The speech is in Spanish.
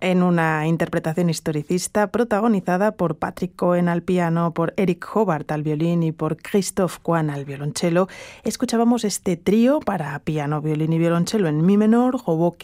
en una interpretación historicista protagonizada por Patrick Cohen al piano, por Eric Hobart al violín y por Christoph Kwan al violonchelo. Escuchábamos este trío para piano, violín y violonchelo en mi menor, Hoboken